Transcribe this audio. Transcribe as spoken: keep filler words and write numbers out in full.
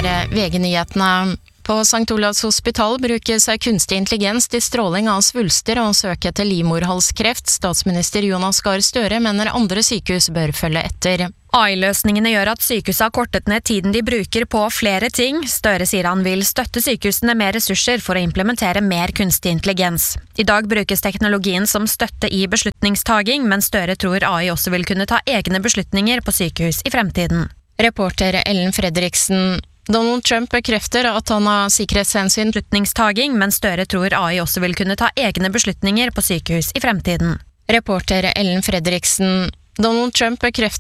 er V G-nyhetene. På Sankt Olavs hospital brukes kunstig intelligens til stråling av svulster og søk etter livmorhalskreft. Statsminister Jonas Gahr Støre mener andre sykehus bør følge etter. A I-løsningene gjør at sykehuset har kortet ned tiden de bruker på flere ting. Støre sier han vil støtte sykehusene med ressurser for å implementere mer kunstig intelligens. I dag brukes teknologien som støtte i beslutningstaging, men Støre tror A I også vil kunne ta egne beslutninger på sykehus i fremtiden. Reporter Ellen Fredriksen. Donald Trump bekrefter at han har sikkerhetshensyn beslutningstaging, men Støre tror A I også vil kunne ta egne beslutninger på sykehus i fremtiden. Reporter Ellen Fredriksen. Donald Trump bekrefter